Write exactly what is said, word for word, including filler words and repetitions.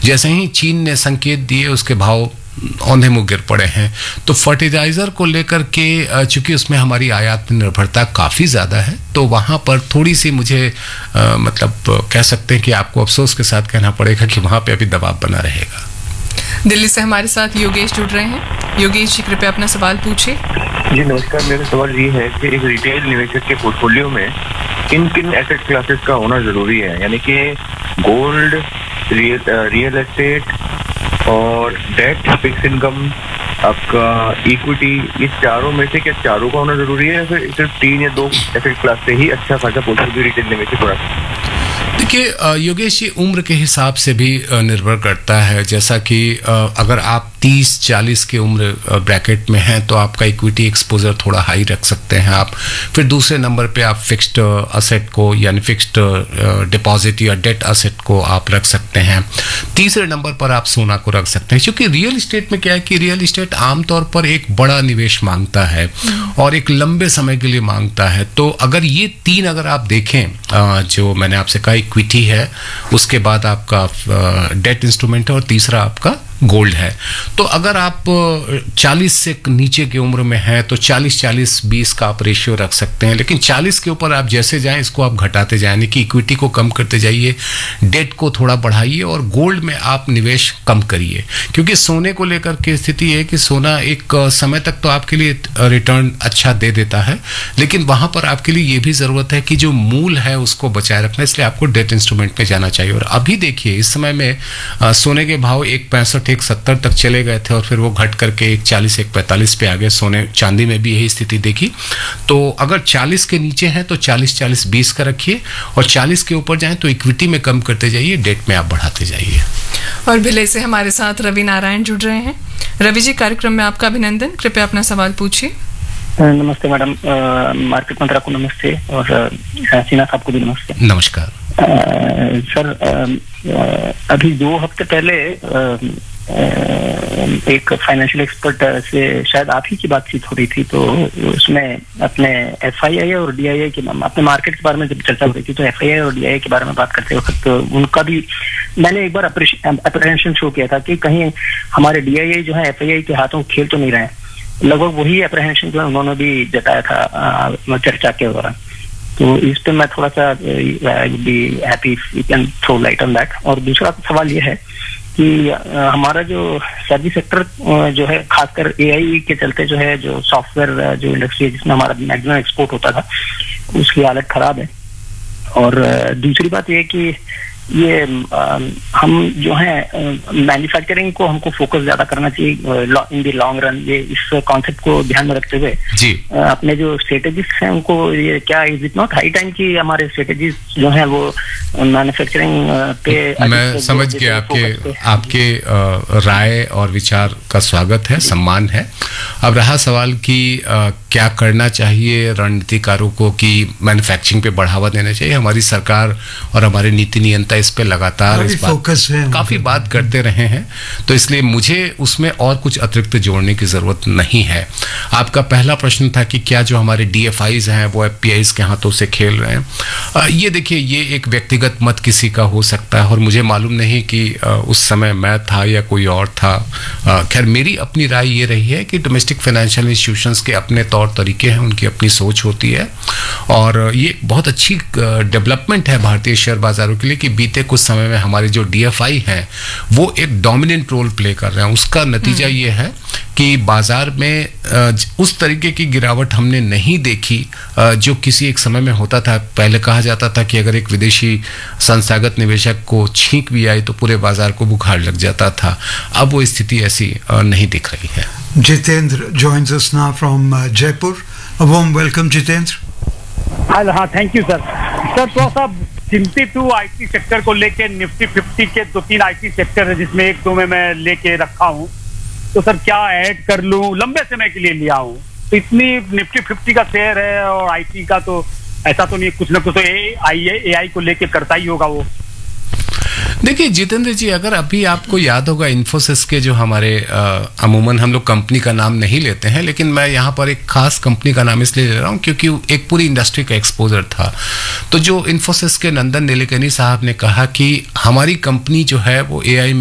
जैसे ही चीन ने संकेत दिए उसके भाव औंधे मुँह गिर पड़े हैं। तो फर्टिलाइज़र को लेकर के चूंकि उसमें हमारी आयात निर्भरता काफ़ी ज़्यादा है, तो वहाँ पर थोड़ी सी मुझे आ, मतलब कह सकते हैं कि आपको अफसोस के साथ कहना पड़ेगा कि वहाँ पे अभी दबाव बना रहेगा। दिल्ली से हमारे साथ योगेश जुड़ रहे हैं। योगेश जी कृपया अपना सवाल पूछिए। जी नमस्कार, मेरा सवाल ये है कि एक रिटेल निवेशक के पोर्टफोलियो में किन किन एसेट क्लासेस का होना जरूरी है, यानी कि गोल्ड, रियल रियल एस्टेट और डेट, फिक्स इनकम, आपका इक्विटी, इस चारों में से क्या चारों का होना जरूरी है या फिर सिर्फ तीन या दो एसेट क्लास से ही अच्छा खासा पोर्टफोलियो रिटेल निवेशक हो? देखिए योगेश जी, उम्र के हिसाब से भी निर्भर करता है। जैसा कि अगर आप तीस चालीस के उम्र ब्रैकेट में हैं तो आपका इक्विटी एक्सपोजर थोड़ा हाई रख सकते हैं आप। फिर दूसरे नंबर पे आप फिक्स्ड असेट को यानी फिक्स्ड डिपॉजिट या डेट असेट को आप रख सकते हैं। तीसरे नंबर पर आप सोना को रख सकते हैं, क्योंकि रियल इस्टेट में क्या है कि रियल इस्टेट आमतौर पर एक बड़ा निवेश मांगता है और एक लंबे समय के लिए मांगता है। तो अगर ये तीन अगर आप देखें, जो मैंने आपसे कहा इक्विटी है, उसके बाद आपका डेट इंस्ट्रूमेंट है और तीसरा आपका गोल्ड है। तो अगर आप चालीस से नीचे की उम्र में हैं तो चालीस चालीस बीस का आप रेशियो रख सकते हैं, लेकिन चालीस के ऊपर आप जैसे जाएं इसको आप घटाते जाएं, यानी कि इक्विटी को कम करते जाइए, डेट को थोड़ा बढ़ाइए और गोल्ड में आप निवेश कम करिए। क्योंकि सोने को लेकर के स्थिति है कि सोना एक समय तक तो आपके लिए रिटर्न अच्छा दे देता है, लेकिन वहां पर आपके लिए ये भी जरूरत है कि जो मूल है उसको बचाए रखना, इसलिए आपको डेट इंस्ट्रूमेंट में जाना चाहिए। और अभी देखिए इस समय में आ, सोने के भाव एक पैंसठ एक सत्तर तक चले गए थे और फिर वो घट करके एक चालीस एक पैंतालीस पे आ गए। सोने चांदी में भी यही स्थिति देखी। तो अगर चालीस के नीचे हैं तो चालीस चालीस बीस का रखिए और चालीस के ऊपर जाएं तो इक्विटी में कम करते जाइए, डेट में आप बढ़ाते जाइए। और भिलाई से हमारे साथ रवि नारायण जुड़ रहे हैं। रवि जी कार्यक्रम में आपका अभिनंदन, कृपया अपना सवाल पूछिए। नमस्ते मैडम, मार्केट मंत्रा को नमस्ते और सीना साहब को भी नमस्ते। नमस्कार सर, अभी दो हफ्ते पहले एक फाइनेंशियल एक्सपर्ट से शायद आप ही की बातचीत हो रही थी, तो उसमें अपने एफ आई आई और डी आई आई के अपने मार्केट के बारे में जब चर्चा हो रही थी तो एफ आई आई और डी आई आई के बारे में बात करते वक्त तो उनका भी मैंने एक बार अप्रहेंशन शो किया था कि कहीं हमारे डी आई आई जो है एफ आई आई के हाथों खेल तो नहीं रहे हैं। लगभग वही अप्रहेंशन जो है उन्होंने भी जताया था चर्चा के दौरान। तो इस पे मैं थोड़ा सा be happy you can throw light on that. और दूसरा सवाल ये है कि हमारा जो सर्विस सेक्टर जो है खासकर एआई के चलते जो है जो सॉफ्टवेयर जो इंडस्ट्री है जिसमें हमारा मैक्सिमम एक्सपोर्ट होता था उसकी हालत खराब है। और दूसरी बात ये कि ये आ, हम जो है मैन्युफैक्चरिंग को हमको फोकस ज्यादा करना चाहिए इन द लॉन्ग रन। ये इस कॉन्सेप्ट को ध्यान में रखते हुए जी आ, अपने जो स्ट्रेटेजीज हैं उनको ये क्या is it not high time की हमारे स्ट्रेटेजीज जो है वो मैन्युफैक्चरिंग पे। मैं समझ गया आपके आपके राय और विचार का स्वागत है, सम्मान है। अब रहा सवाल कि आ, क्या करना चाहिए रणनीतिकारों को कि मैन्युफैक्चरिंग पे बढ़ावा देना चाहिए। हमारी सरकार और हमारे नीति नियंता इस पे लगातार इस फोकस है, काफी बात करते रहे हैं, तो इसलिए मुझे उसमें और कुछ अतिरिक्त जोड़ने की जरूरत नहीं है। आपका पहला प्रश्न था कि क्या जो हमारे डी एफ आईज हैं वो एफ पी आईज के हाथों से खेल रहे हैं। आ, ये देखिए ये एक व्यक्तिगत मत किसी का हो सकता है और मुझे मालूम नहीं कि आ, उस समय मैं था या कोई और था। खैर मेरी अपनी राय ये रही है कि डोमेस्टिक फाइनेंशियल इंस्टीट्यूशंस के अपने तौर तरीके हैं, उनकी अपनी सोच होती है और ये बहुत अच्छी डेवलपमेंट है भारतीय शेयर बाजारों के लिए कि बीते कुछ समय में हमारे जो डी एफ आई हैं वो एक डोमिनेंट रोल प्ले कर रहे हैं। उसका नतीजा ये है कि बाजार में उस तरीके की गिरावट हमने नहीं देखी जो किसी एक समय में होता था। पहले कहा जाता था कि अगर एक विदेशी संस्थागत निवेशक को छींक भी आई तो पूरे बाजार को बुखार लग जाता था। अब वो स्थिति ऐसी नहीं दिख रही है। Jitendra joins us now from uh, Jaipur. A warm welcome, Jitendra. हाँ, थैंक यू सर। सर थोड़ा सा चिंतित हूँ आईटी सेक्टर को लेके। निफ्टी फिफ्टी के दो तीन आईटी सेक्टर है जिसमें एक दो में मैं लेके रखा हूँ, तो सर क्या ऐड कर लूँ? लंबे समय के लिए लिया हूँ तो इतनी निफ्टी फिफ्टी का शेयर है और आईटी का तो ऐसा तो नहीं, कुछ ना कुछ तो ए आई को लेके करता ही होगा वो। देखिए जितेंद्र जी, अगर अभी आपको याद होगा इन्फोसिस के जो हमारे अमूमन हम लोग कंपनी का नाम नहीं लेते हैं, लेकिन मैं यहाँ पर एक खास कंपनी का नाम इसलिए ले रहा हूँ क्योंकि एक पूरी इंडस्ट्री का एक्सपोजर था। तो जो इन्फोसिस के नंदन नीलेकनी साहब ने कहा कि हमारी कंपनी जो है वो एआई